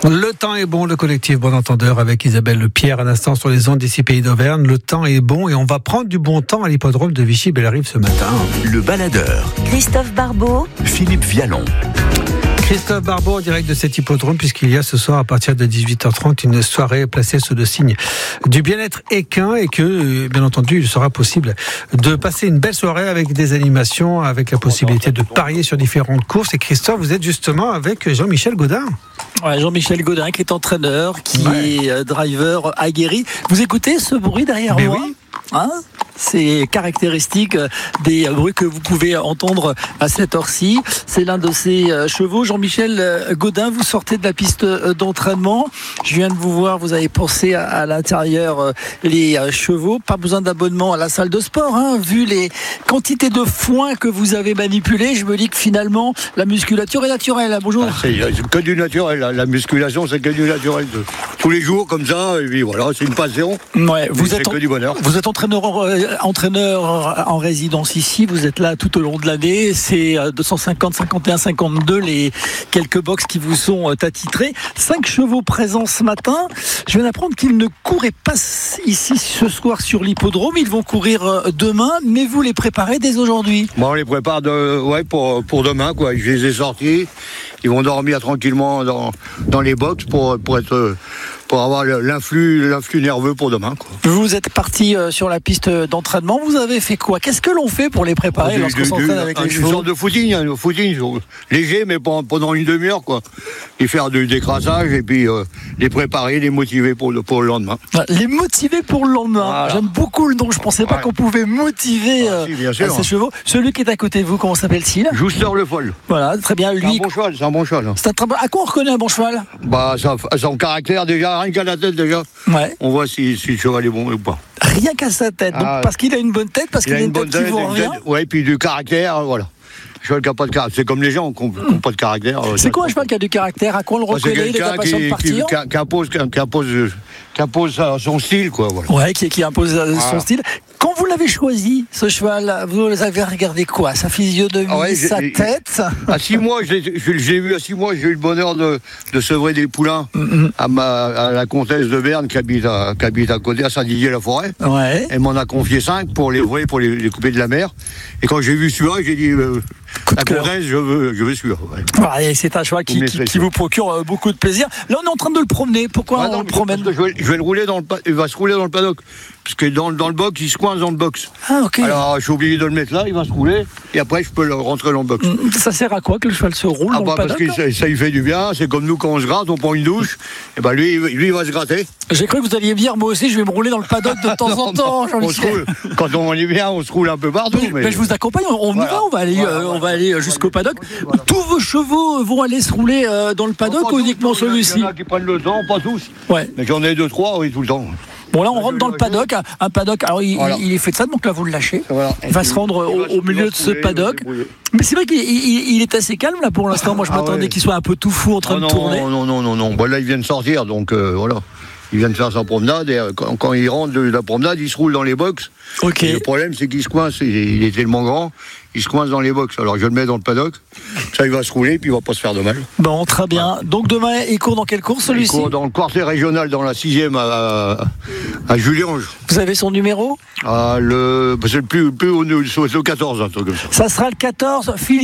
Le temps est bon, le collectif Bon Entendeur avec Isabelle Lepierre, un instant sur les ondes d'ici Pays d'Auvergne. Le temps est bon et on va prendre du bon temps à l'hippodrome de Vichy-Bellerive ce matin. Le baladeur. Christophe Barbeau. Philippe Vialon. Christophe Barbeau en direct de cet hippodrome, puisqu'il y a ce soir à partir de 18h30 une soirée placée sous le signe du bien-être équin et que, bien entendu, il sera possible de passer une belle soirée avec des animations, avec la possibilité de parier sur différentes courses. Et Christophe, vous êtes justement avec Jean-Michel Gaudin. Ouais, Jean-Michel Gaudin qui est entraîneur, qui est driver aguerri. Vous écoutez ce bruit derrière moi ? Oui. Hein, c'est caractéristique des bruits que vous pouvez entendre à cette heure-ci. C'est l'un de ces chevaux. Jean-Michel Gaudin, vous sortez de la piste d'entraînement. Je viens de vous voir, vous avez pensé à l'intérieur les chevaux. Pas besoin d'abonnement à la salle de sport, hein. Vu les quantités de foin que vous avez manipulées, je me dis que finalement la musculature est naturelle. Bonjour. C'est que du naturel. La musculation, c'est que du naturel. Tous les jours comme ça, et puis voilà, c'est une passion. Ouais, c'est que du bonheur. Vous êtes entraîneur en résidence ici, vous êtes là tout au long de l'année, c'est 250, 51, 52 les quelques box qui vous sont attitrés. 5 chevaux présents ce matin. Je viens d'apprendre qu'ils ne couraient pas ici ce soir sur l'hippodrome, ils vont courir demain, mais vous les préparez dès aujourd'hui. Bon, on les prépare pour demain, quoi. Je les ai sortis, ils vont dormir tranquillement dans les box pour avoir l'influx nerveux pour demain, quoi. Vous êtes parti sur la piste d'entraînement, vous avez fait quoi ? Qu'est-ce que l'on fait pour les préparer lorsqu'on s'entraîne avec les chevaux ? Une sorte de footing, léger, mais pendant une demi-heure, quoi. Et faire du décrassage et puis les préparer, les motiver pour le lendemain. Les motiver pour le lendemain. Voilà. J'aime beaucoup le nom. Je ne pensais pas qu'on pouvait motiver ces chevaux. Celui qui est à côté de vous, comment s'appelle-t-il ? Jouster Le Foll. Voilà, très bien. Lui, c'est un bon cheval. À quoi on reconnaît un bon cheval ? Son caractère déjà, rien qu'à la tête déjà. Ouais. On voit si le cheval est bon ou pas. Rien qu'à sa tête. Donc parce qu'il a une bonne tête, parce qu'il a une tête qui vaut rien. Oui, et puis du caractère, voilà. Cheval qui n'a pas de caractère. C'est comme les gens qui n'ont pas de caractère. C'est quoi un cheval qui a du caractère ? À quoi on le reconnaît ? Il est impatient de partir. Qui impose son style, quoi. Voilà. Ouais, qui impose son style. Quand vous l'avez choisi, ce cheval, vous avez regardé quoi ? Sa physionomie, sa tête ? À 6 mois, je l'ai vu à 6 mois, j'ai eu le bonheur de sevrer des poulains à la comtesse de Berne qui habite à côté, à Saint-Didier-la-Forêt. Ouais. Elle m'en a confié 5 pour les couper de la mer. Et quand j'ai vu celui-là, j'ai dit... la comtesse, je veux celui-là. Ouais. Ouais, c'est un cheval qui vous procure beaucoup de plaisir. Là, on est en train de le promener. Pourquoi on le promène ? Je vais le rouler il va se rouler dans le paddock. Parce que dans le box, il se coince dans le box. Ah, ok. Alors, je suis obligé de le mettre là, il va se rouler, et après, je peux le rentrer dans le box. Ça sert à quoi que le cheval se roule dans le paddock ? Parce que ça lui fait du bien, c'est comme nous quand on se gratte, on prend une douche, et ben lui, il va se gratter. J'ai cru que vous alliez dire, moi aussi, je vais me rouler dans le paddock de temps en temps, Jean-Michel. Quand on est bien, on se roule un peu partout. Mais je vous accompagne, on va aller jusqu'au paddock. Voilà. Tous vos chevaux vont aller se rouler dans le paddock ou uniquement celui-ci ? Il y en a qui prennent le temps, pas tous. Ouais. Mais j'en ai 2-3, oui, tout le temps. Bon, là, on rentre dans le paddock. Un paddock, alors il est fait de ça, donc là, vous le lâchez. Voilà. Il va se rendre au milieu de ce paddock. Mais c'est vrai qu'il est assez calme, là, pour l'instant. Moi, je m'attendais qu'il soit un peu tout fou en train de tourner. Non. Bon, là, il vient de sortir, donc voilà. Il vient de faire sa promenade, et quand il rentre de la promenade, il se roule dans les box. Okay. Le problème, c'est qu'il se coince, il est tellement grand, il se coince dans les box. Alors je le mets dans le paddock, ça il va se rouler, puis il va pas se faire de mal. Bon, très bien. Voilà. Donc demain, il court dans quelle course, celui-ci ? Il court dans le quartier régional, dans la 6e à Juliange. Vous avez son numéro ? C'est le plus haut, c'est le 14, un truc comme ça. Ça sera le 14, Philippe.